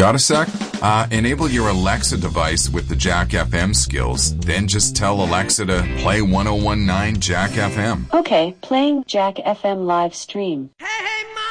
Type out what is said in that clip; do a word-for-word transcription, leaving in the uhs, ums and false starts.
Got a sec? Uh, enable your Alexa device with the Jack F M skills. Then just tell Alexa to play ten nineteen Jack F M. Okay, playing Jack F M live stream. Hey!